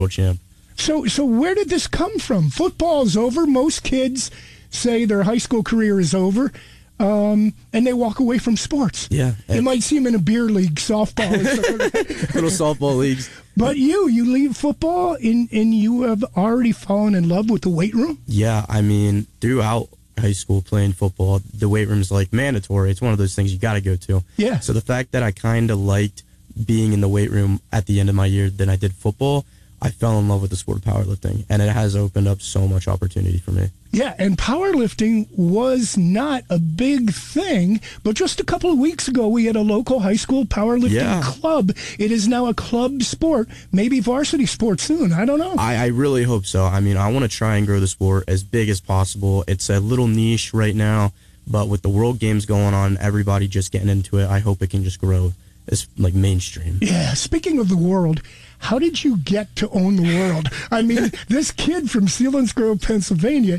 world champ. So where did this come from? Football is over. Most kids say their high school career is over, and they walk away from sports. Yeah. You might see them in a beer league, softball. Little softball leagues. But you leave football, and you have already fallen in love with the weight room? Yeah, I mean, throughout high school playing football, the weight room's like mandatory. It's one of those things you got to go to. Yeah. So the fact that I kind of liked being in the weight room at the end of my year than I did football, I fell in love with the sport of powerlifting, and it has opened up so much opportunity for me. Yeah, and powerlifting was not a big thing, but just a couple of weeks ago, we had a local high school powerlifting club. It is now a club sport, maybe varsity sport soon. I don't know. I really hope so. I mean, I want to try and grow the sport as big as possible. It's a little niche right now, but with the World Games going on, everybody just getting into it, I hope it can just grow as like mainstream. Yeah, speaking of the world, how did you get to own the world? I mean, this kid from Selinsgrove, Pennsylvania,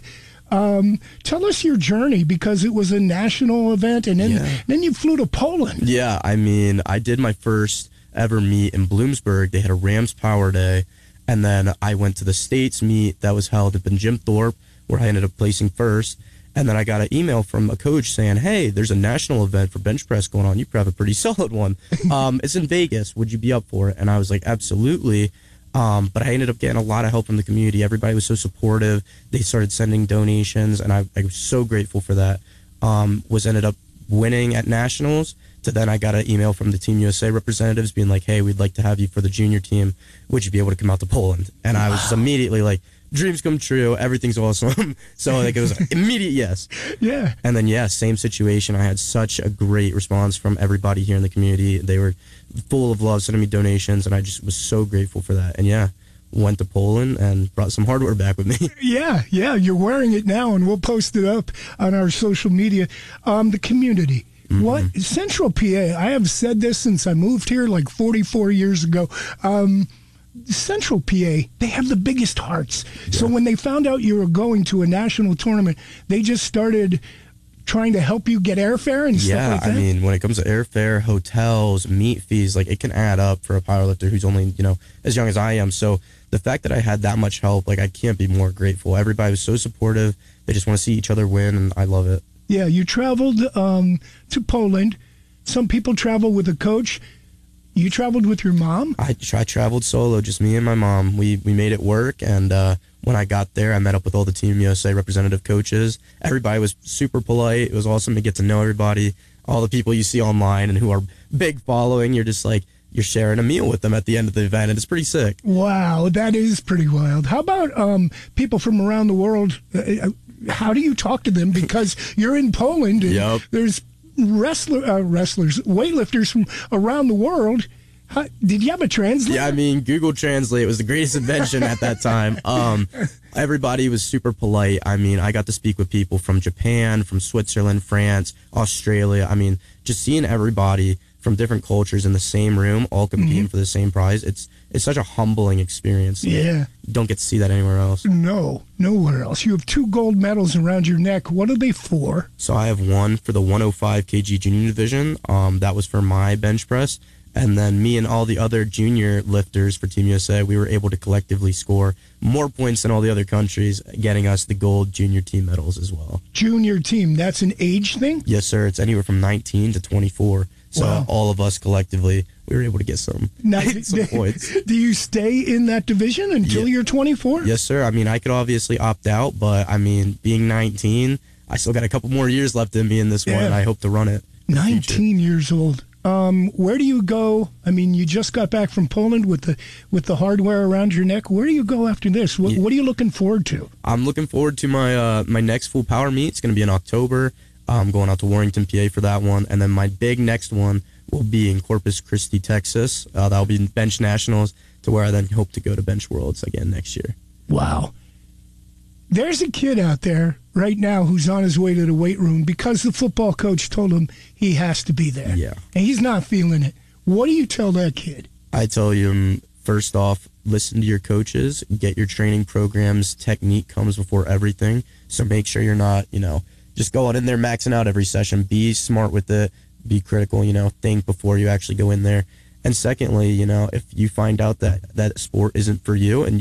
tell us your journey, because it was a national event, and then you flew to Poland. Yeah, I mean, I did my first ever meet in Bloomsburg. They had a Rams Power Day, and then I went to the States meet that was held up in Jim Thorpe, where I ended up placing first. And then I got an email from a coach saying, hey, there's a national event for bench press going on. You could have a pretty solid one. It's in Vegas. Would you be up for it? And I was like, absolutely. But I ended up getting a lot of help from the community. Everybody was so supportive. They started sending donations, and I was so grateful for that. Ended up winning at nationals. To then I got an email from the Team USA representatives being like, hey, we'd like to have you for the junior team. Would you be able to come out to Poland? And I was just immediately like, dreams come true. Everything's awesome. So like it was an immediate yes. Yeah. And then, same situation. I had such a great response from everybody here in the community. They were full of love, sending me donations, and I just was so grateful for that. And went to Poland and brought some hardware back with me. Yeah, you're wearing it now, and we'll post it up on our social media. The community. Mm-hmm. What Central PA, I have said this since I moved here like 44 years ago. Central PA, they have the biggest hearts. Yeah. So when they found out you were going to a national tournament, they just started trying to help you get airfare and stuff like that? Yeah, I mean, when it comes to airfare, hotels, meat fees, like it can add up for a powerlifter who's only, as young as I am. So the fact that I had that much help, like I can't be more grateful. Everybody was so supportive. They just want to see each other win, and I love it. Yeah, you traveled to Poland. Some people travel with a coach. You traveled with your mom? I traveled solo, just me and my mom. We made it work, and when I got there, I met up with all the Team USA representative coaches. Everybody was super polite. It was awesome to get to know everybody. All the people you see online and who are big following, you're just like, you're sharing a meal with them at the end of the event, and it's pretty sick. Wow, that is pretty wild. How about people from around the world? How do you talk to them? Because you're in Poland, and there's wrestlers, weightlifters from around the world. Did you have a translator? Yeah, I mean, Google Translate was the greatest invention at that time. Everybody was super polite. I mean, I got to speak with people from Japan, from Switzerland, France, Australia. I mean, just seeing everybody from different cultures in the same room, all competing for the same prize. It's such a humbling experience. Yeah. You don't get to see that anywhere else. No, nowhere else. You have 2 gold medals around your neck. What are they for? So I have one for the 105 kg junior division. That was for my bench press. And then me and all the other junior lifters for Team USA, we were able to collectively score more points than all the other countries, getting us the gold junior team medals as well. Junior team, that's an age thing? Yes, sir. It's anywhere from 19 to 24. So all of us collectively, we were able to get some points. Do you stay in that division until you're 24? Yes, sir. I mean, I could obviously opt out, but I mean, being 19, I still got a couple more years left in me in this one, and I hope to run it. 19 years old. Where do you go? I mean, you just got back from Poland with the hardware around your neck. Where do you go after this? What are you looking forward to? I'm looking forward to my my next full power meet. It's going to be in October. I'm going out to Warrington, PA for that one. And then my big next one will be in Corpus Christi, Texas. That'll be Bench Nationals, to where I then hope to go to Bench Worlds again next year. Wow. There's a kid out there right now who's on his way to the weight room because the football coach told him he has to be there. Yeah. And he's not feeling it. What do you tell that kid? I tell you, first off, listen to your coaches, get your training programs. Technique comes before everything. So make sure you're not, just going in there maxing out every session. Be smart with it. Be critical, think before you actually go in there. And secondly, if you find out that that sport isn't for you and